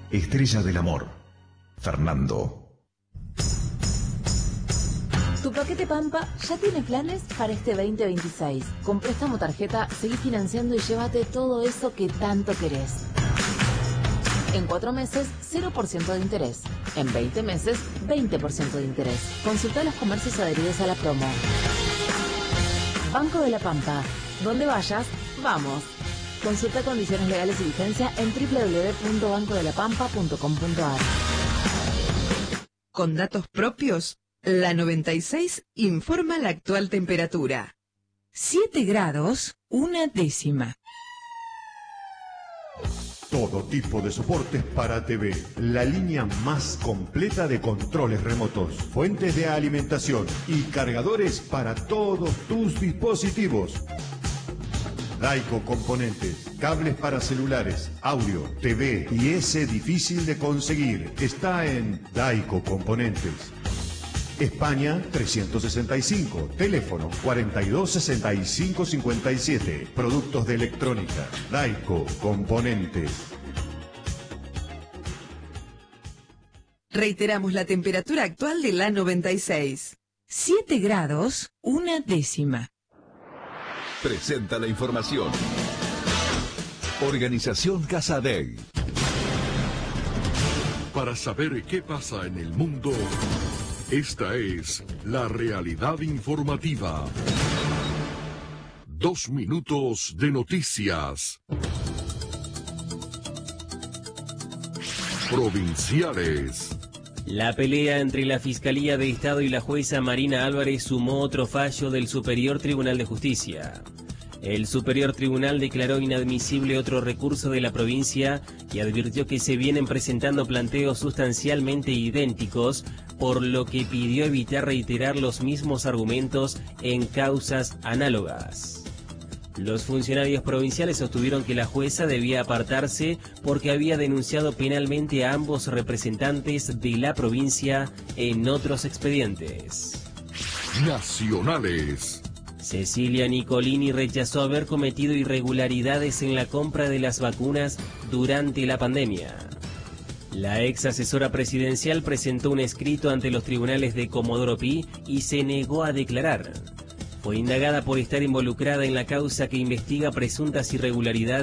Estrella del Amor. Fernando. Tu paquete Pampa ya tiene planes para este 2026. Con préstamo tarjeta, seguí financiando y llévate todo eso que tanto querés. En 4 meses, 0% de interés. En 20 meses, 20% de interés. Consulta los comercios adheridos a la promo. Banco de la Pampa. Donde vayas, vamos. Consulta condiciones legales y vigencia en www.bancodelapampa.com.ar. Con datos propios, la 96 informa la actual temperatura. 7 grados, 1/10. Todo tipo de soportes para TV. La línea más completa de controles remotos, fuentes de alimentación y cargadores para todos tus dispositivos. Daico Componentes, cables para celulares, audio, TV y ese difícil de conseguir. Está en Daico Componentes. España 365, teléfono 426557. Productos de electrónica, Daico Componentes. Reiteramos la temperatura actual de la 96. 7 grados, 1/10. Presenta la información. Organización Casadei. Para saber qué pasa en el mundo, esta es la realidad informativa. 2 minutos de noticias. Provinciales. La pelea entre la Fiscalía de Estado y la jueza Marina Álvarez sumó otro fallo del Superior Tribunal de Justicia. El Superior Tribunal declaró inadmisible otro recurso de la provincia y advirtió que se vienen presentando planteos sustancialmente idénticos, por lo que pidió evitar reiterar los mismos argumentos en causas análogas. Los funcionarios provinciales sostuvieron que la jueza debía apartarse porque había denunciado penalmente a ambos representantes de la provincia en otros expedientes. Nacionales. Cecilia Nicolini rechazó haber cometido irregularidades en la compra de las vacunas durante la pandemia. La ex asesora presidencial presentó un escrito ante los tribunales de Comodoro Pi y se negó a declarar. Fue indagada por estar involucrada en la causa que investiga presuntas irregularidades